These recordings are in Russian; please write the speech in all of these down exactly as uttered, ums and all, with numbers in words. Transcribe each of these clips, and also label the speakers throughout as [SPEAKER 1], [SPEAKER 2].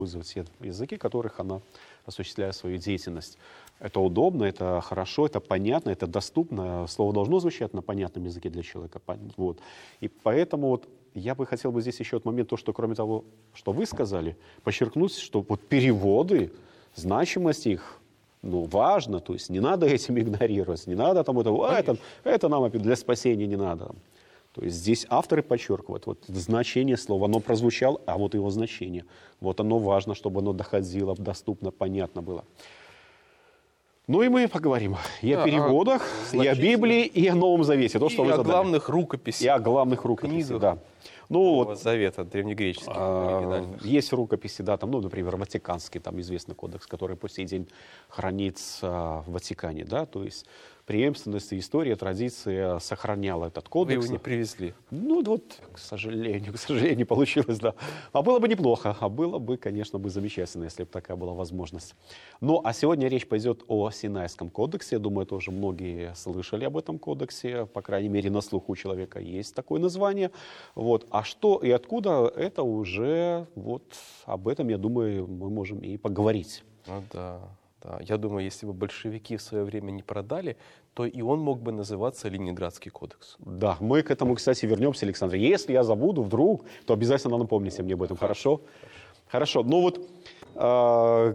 [SPEAKER 1] использовать все языки, которых она осуществляет свою деятельность. Это удобно, это хорошо, это понятно, это доступно. Слово должно звучать на понятном языке для человека. Вот. И поэтому вот я бы хотел бы здесь еще от момента, то, что кроме того, что вы сказали, подчеркнуть, что вот переводы, значимость их, ну, важно, то есть не надо этим игнорировать, не надо там это, а, это, это нам для спасения не надо. То есть здесь авторы подчеркивают вот, значение слова, оно прозвучало, а вот его значение. Вот оно важно, чтобы оно доходило, доступно, понятно было. Ну и мы поговорим и да, о переводах, и о Библии, и о Новом Завете. То,
[SPEAKER 2] и
[SPEAKER 1] что вы
[SPEAKER 2] о
[SPEAKER 1] задали.
[SPEAKER 2] главных рукописях.
[SPEAKER 1] И о главных рукописях, да. Ну,
[SPEAKER 2] вот, Завета, древнегреческих.
[SPEAKER 1] А, есть рукописи, да, там, ну, например, Ватиканский, там известный кодекс, который по сей день хранится в Ватикане, да, то есть преемственность, история, традиция сохраняла этот кодекс.
[SPEAKER 2] Вы его не привезли?
[SPEAKER 1] Ну, вот, к сожалению, к сожалению, не получилось, да. А было бы неплохо, а было бы, конечно, бы замечательно, если бы такая была возможность. Ну, а сегодня речь пойдет о Синайском кодексе. Я думаю, тоже многие слышали об этом кодексе, по крайней мере, на слуху у человека есть такое название. Вот. А что и откуда, это уже, вот, об этом, я думаю, мы можем и поговорить.
[SPEAKER 2] Ну, да. Да, я думаю, если бы большевики в свое время не продали, то и он мог бы называться Ленинградский кодекс.
[SPEAKER 1] Да, мы к этому, кстати, вернемся, Александр. Если я забуду вдруг, то обязательно напомните мне об этом. Хорошо? Хорошо. Хорошо. Ну вот э,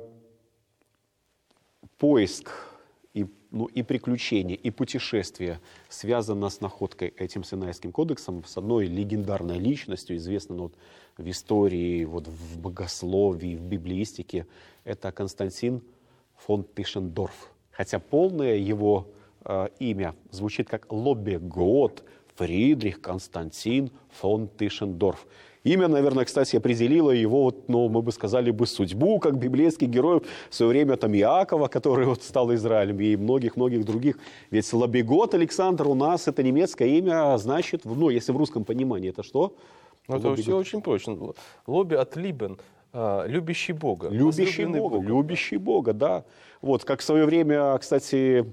[SPEAKER 1] поиск и, ну, и приключения, и путешествия связано с находкой этим Синайским кодексом, с одной легендарной личностью, известной ну, вот, в истории, вот, в богословии, в библеистике. Это Константин фон Тишендорф. Хотя полное его э, имя звучит как Лобегот Фридрих Константин фон Тишендорф. Имя, наверное, кстати, определило его, вот, ну, мы бы сказали бы, судьбу, как библейских героев в свое время там Иакова, который вот стал Израилем, и многих-многих других. Ведь Лобегот, Александр, у нас это немецкое имя, значит, ну, если в русском понимании, это что?
[SPEAKER 2] Ну, это все очень прочно. Лоби от Либен. Любящий Бога.
[SPEAKER 1] Любящий Бога, Бога. Любящий Бога, да. Вот, как в свое время, кстати,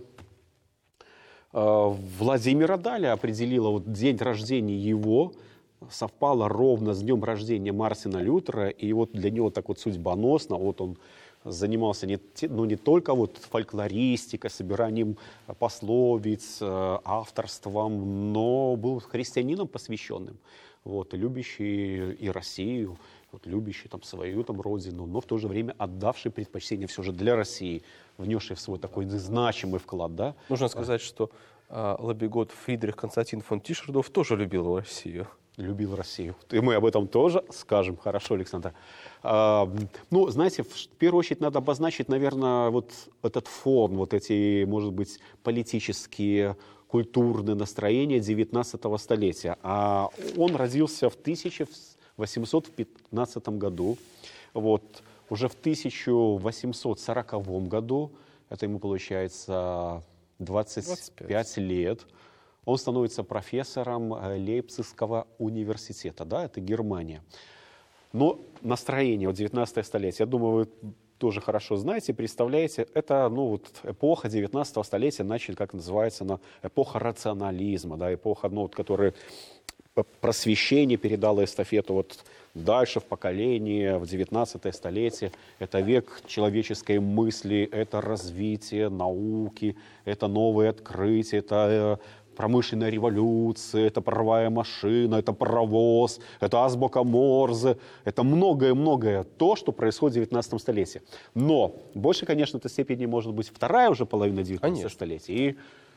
[SPEAKER 1] Владимира Даля определила вот день рождения его, совпало ровно с днем рождения Мартина Лютера, и вот для него так вот судьбоносно, вот он занимался не, ну, не только вот фольклористикой, собиранием пословиц, авторством, но был христианином посвященным, вот, любящий и Россию, вот, любящий там, свою там, родину, но в то же время отдавший предпочтение все же для России, внесший в свой такой значимый вклад. Да?
[SPEAKER 2] Нужно сказать, что э, Лобегот Фридрих Константин фон Тишендорф тоже любил Россию.
[SPEAKER 1] Любил Россию. И мы об этом тоже скажем. Хорошо, Александр. А, ну, знаете, в первую очередь надо обозначить, наверное, вот этот фон, вот эти, может быть, политические, культурные настроения девятнадцатого столетия. А он родился в тысяча восемьсот пятнадцатом году. Вот, уже в тысяча восемьсот сороковом году, это ему получается двадцать пять, двадцать пять лет, он становится профессором Лейпцигского университета, да, это Германия. Но настроение, вот девятнадцатое столетие, я думаю, вы тоже хорошо знаете, представляете, это ну, вот, эпоха девятнадцатого столетия, значит, как называется, она, эпоха рационализма, да, эпоха, ну, вот, которая просвещение передало эстафету вот дальше в поколение, в девятнадцатое столетие. Это век человеческой мысли, это развитие науки, это новые открытия, это промышленная революция, это паровая машина, это паровоз, это азбука Морзе, это многое-многое то, что происходит в девятнадцатом столетии. Но больше, конечно, в этой степени может быть вторая уже половина девятнадцатого столетия и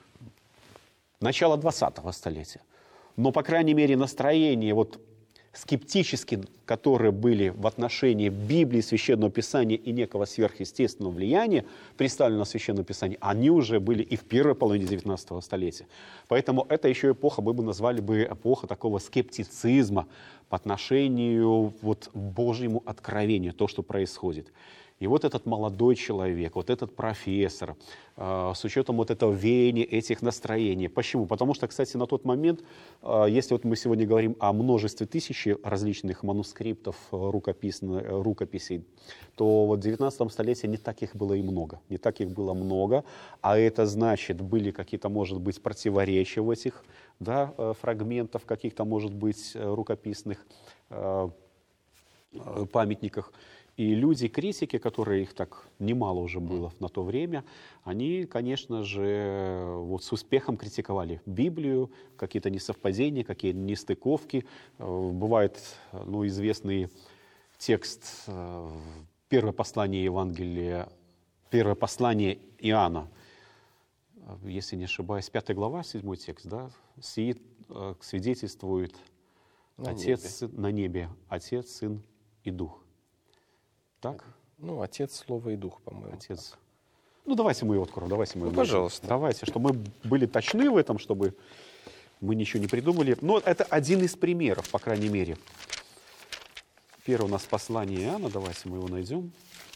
[SPEAKER 1] начало двадцатого столетия. Но, по крайней мере, настроения вот, скептические, которые были в отношении Библии, Священного Писания и некого сверхъестественного влияния, представленного в Священном Писании, они уже были и в первой половине девятнадцатого столетия. Поэтому это еще эпоха, мы бы назвали бы эпоха такого скептицизма по отношению вот, к Божьему откровению, то, что происходит. И вот этот молодой человек, вот этот профессор, э, с учетом вот этого веяния, этих настроений. Почему? Потому что, кстати, на тот момент, э, если вот мы сегодня говорим о множестве тысяч различных манускриптов, рукописей, то вот в девятнадцатом столетии не так их было и много. Не так их было много, а это значит, были какие-то, может быть, противоречия в этих да, фрагментах, каких-то, может быть, рукописных э, памятниках. И люди-критики, которые их так немало уже было на то время, они, конечно же, вот с успехом критиковали Библию, какие-то несовпадения, какие-то нестыковки. Бывает, ну, известный текст, первое послание Евангелия, первое послание Иоанна, если не ошибаюсь, пятая глава, седьмой текст, да, сии свидетельствует
[SPEAKER 2] На
[SPEAKER 1] Отец
[SPEAKER 2] небе.
[SPEAKER 1] на небе, Отец, Сын и Дух. Так?
[SPEAKER 2] Ну, Отец, Слово и Дух, по-моему.
[SPEAKER 1] Отец. Ну, давайте мы его откроем, давайте мы
[SPEAKER 2] Ну,
[SPEAKER 1] его найдем.
[SPEAKER 2] пожалуйста.
[SPEAKER 1] Давайте, чтобы мы были точны в этом, чтобы мы ничего не придумали. Но это один из примеров, по крайней мере. Первое у нас послание Иоанна, давайте мы его найдем.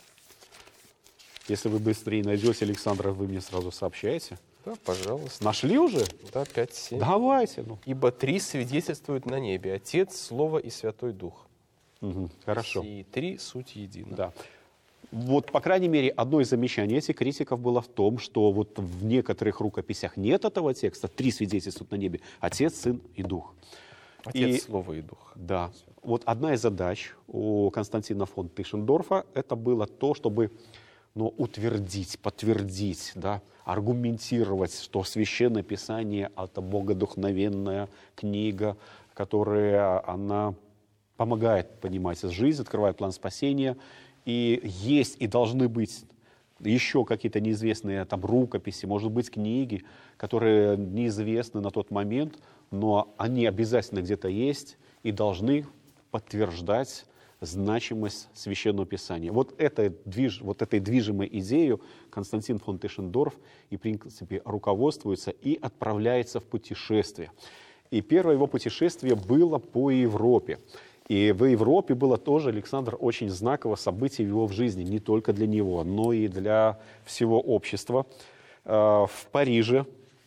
[SPEAKER 1] Если вы быстрее найдете, Александр, вы мне сразу сообщаете.
[SPEAKER 2] Да, пожалуйста.
[SPEAKER 1] Нашли уже?
[SPEAKER 2] Да, пять семь.
[SPEAKER 1] Давайте. Ну.
[SPEAKER 2] Ибо три свидетельствуют на небе: Отец, Слово и Святой Дух.
[SPEAKER 1] Угу, хорошо.
[SPEAKER 2] И три суть едино.
[SPEAKER 1] Да. Вот, по крайней мере, одно из замечаний этих критиков было в том, что вот в некоторых рукописях нет этого текста, три свидетельствуют на небе: Отец, Сын и Дух.
[SPEAKER 2] Отец,
[SPEAKER 1] И-
[SPEAKER 2] Слово и Дух.
[SPEAKER 1] Да. Вот одна из задач у Константина фон Тишендорфа это было то, чтобы, ну, утвердить, подтвердить, да, аргументировать, что Священное Писание — это богодухновенная книга, которая она помогает понимать жизнь, открывает план спасения. И есть и должны быть еще какие-то неизвестные там рукописи, может быть, книги, которые неизвестны на тот момент, но они обязательно где-то есть и должны подтверждать значимость Священного Писания. Вот, это, движ, вот этой движимой идеей Константин фон Тишендорф и, в принципе, руководствуется и отправляется в путешествие. И первое его путешествие было по Европе. И в Европе было тоже, Александр, очень знаковое событие его в жизни, не только для него, но и для всего общества. Э, В Париже,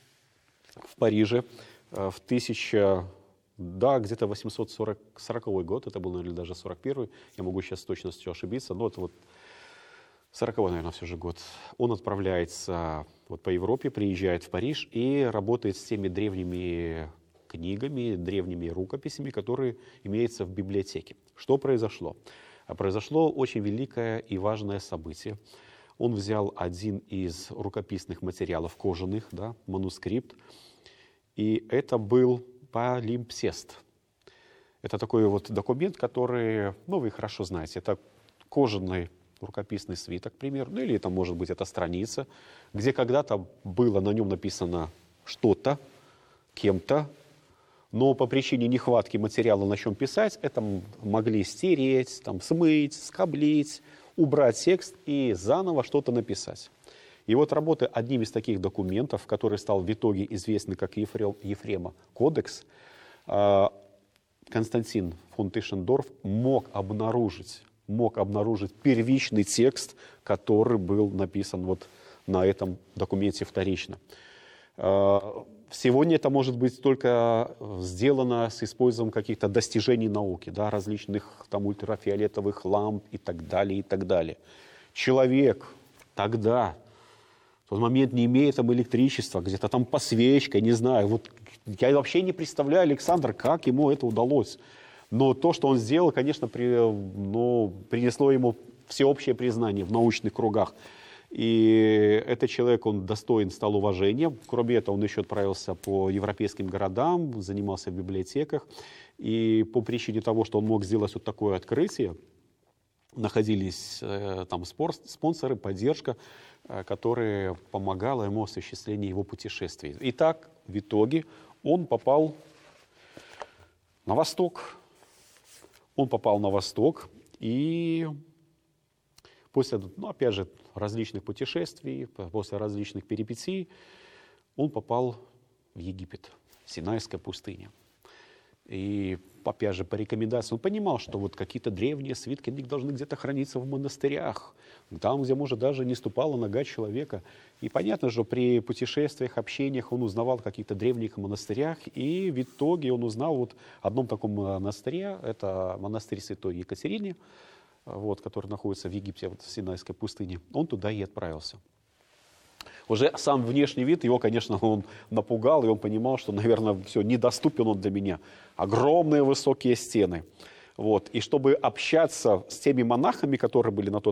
[SPEAKER 1] в Париже э, в тысяча, да, где-то восемьсот сороковой год, это был, наверное, даже сорок первый, я могу сейчас с точностью ошибиться, но это вот сороковой, наверное, все же год. Он отправляется вот по Европе, приезжает в Париж и работает с теми древними книгами, древними рукописями, которые имеются в библиотеке. Что произошло? А Произошло очень великое и важное событие. Он взял один из рукописных материалов, кожаных, да, манускрипт, и это был палимпсест. Это такой вот документ, который, ну, вы хорошо знаете, это кожаный рукописный свиток, к примеру, ну, или это, может быть, это страница, где когда-то было на нем написано что-то, кем-то, но по причине нехватки материала, на чем писать, это могли стереть, там, смыть, скоблить, убрать текст и заново что-то написать. И вот работа одним из таких документов, который стал в итоге известный как Ефрем, Ефрема кодекс, Константин фон Тишендорф мог обнаружить, мог обнаружить первичный текст, который был написан вот на этом документе вторично. Сегодня это может быть только сделано с использованием каких-то достижений науки, да, различных там ультрафиолетовых ламп и так далее, и так далее. Человек тогда, в тот момент, не имея там электричества, где-то там по свечке, не знаю, вот я вообще не представляю, Александр, как ему это удалось. Но то, что он сделал, конечно, при, ну, принесло ему всеобщее признание в научных кругах. И этот человек, он достоин стал уважения. Кроме этого, он еще отправился по европейским городам, занимался в библиотеках. И по причине того, что он мог сделать вот такое открытие, находились э, там спор, спонсоры, поддержка, э, которая помогала ему в осуществлении его путешествий. Итак, в итоге он попал на восток. Он попал на восток и... После, ну, опять же, различных путешествий, после различных перипетий, он попал в Египет, Синайская пустыня. И, опять же, по рекомендации, он понимал, что вот какие-то древние свитки, они должны где-то храниться в монастырях, там, где, может, даже не ступала нога человека. И понятно же, при путешествиях, общениях он узнавал о каких-то древних монастырях, и в итоге он узнал вот о одном таком монастыре, это монастырь Святой Екатерины, вот, который находится в Египте, вот, в Синайской пустыне. Он туда и отправился. Уже сам внешний вид его, конечно, он напугал, и он понимал, что, наверное, все, недоступен он для меня. Огромные высокие стены, Вот. И чтобы общаться с теми монахами, которые были на тот